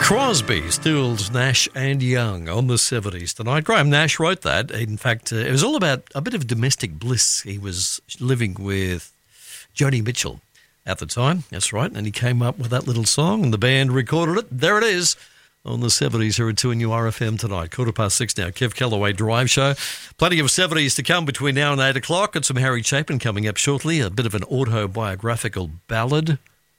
Crosby, Stills, Nash and Young on the 70s tonight. Graham Nash wrote that. In fact, it was all about a bit of domestic bliss. He was living with Joni Mitchell at the time. That's right. And he came up with that little song and the band recorded it. There it is on the 70s here at 2NURFM tonight. 6:15 now. Kev Callaway Drive Show. Plenty of 70s to come between now and 8 o'clock. And some Harry Chapin coming up shortly. A bit of an autobiographical ballad.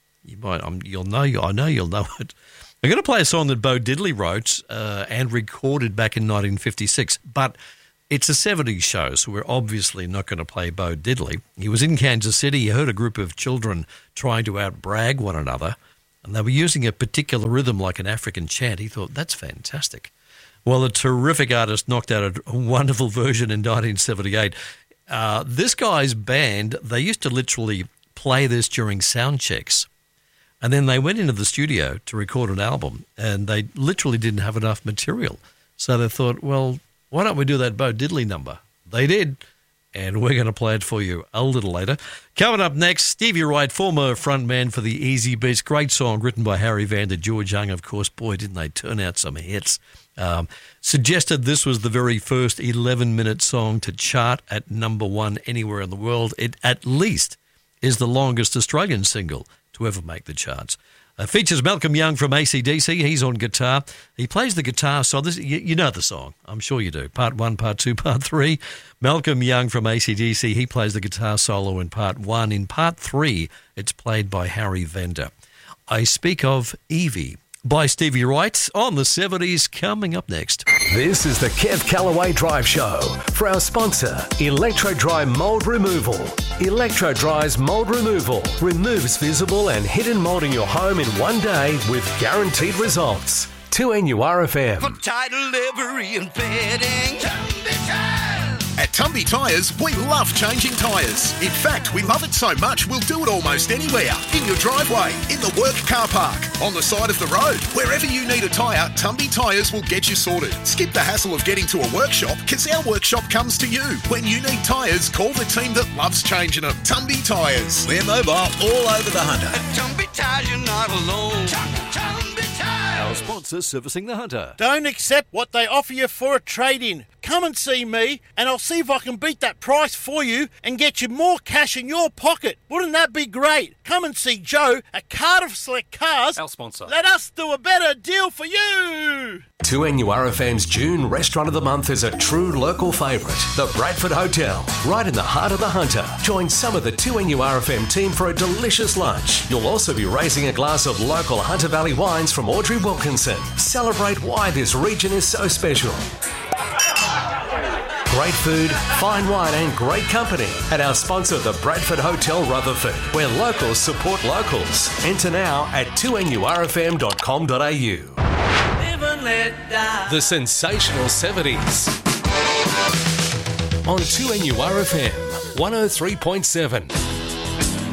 I know you'll know it. I'm going to play a song that Bo Diddley wrote and recorded back in 1956, but it's a 70s show, so we're obviously not going to play Bo Diddley. He was in Kansas City. He heard a group of children trying to outbrag one another, and they were using a particular rhythm like an African chant. He thought, that's fantastic. Well, a terrific artist knocked out a wonderful version in 1978. This guy's band, they used to literally play this during sound checks. And then they went into the studio to record an album, and they literally didn't have enough material. So they thought, well, why don't we do that Bo Diddley number? They did, and we're going to play it for you a little later. Coming up next, Stevie Wright, former frontman for the Easy Beats. Great song written by Harry Vanda, George Young, of course. Boy, didn't they turn out some hits. Suggested this was the very first 11-minute song to chart at number one anywhere in the world. It at least is the longest Australian single to ever make the charts. Features Malcolm Young from AC/DC. He's on guitar. He plays the guitar. So this, you know the song. I'm sure you do. Part 1, Part 2, Part 3. Malcolm Young from AC/DC. He plays the guitar solo in Part 1. In Part 3, it's played by Harry Vanda. I speak of Evie by Stevie Wright on the 70s, coming up next. This is the Kev Callaway Drive Show for our sponsor, Electro Dry Mold Removal. Electro Dry's Mold Removal removes visible and hidden mold in your home in one day with guaranteed results. 2NURFM. For title livery and fitting. At Tumby Tyres, we love changing tyres. In fact, we love it so much we'll do it almost anywhere. In your driveway, in the work car park, on the side of the road. Wherever you need a tyre, Tumby Tyres will get you sorted. Skip the hassle of getting to a workshop because our workshop comes to you. When you need tyres, call the team that loves changing them. Tumby Tyres. We're mobile all over the Hunter. At Tumby Tyres, you're not alone. Tumby Tyres. Our sponsor, Servicing the Hunter. Don't accept what they offer you for a trade-in. Come and see me, and I'll see if I can beat that price for you and get you more cash in your pocket. Wouldn't that be great? Come and see Joe at Cardiff Select Cars. Our sponsor. Let us do a better deal for you. 2NURFM's June Restaurant of the Month is a true local favourite, the Bradford Hotel, right in the heart of the Hunter. Join some of the 2NURFM team for a delicious lunch. You'll also be raising a glass of local Hunter Valley wines from Audrey Wilkinson. Celebrate why this region is so special. Great food, fine wine and great company at our sponsor, the Bradford Hotel Rutherford, where locals support locals. Enter now at 2NURFM.com.au. The sensational 70s on 2NURFM 103.7.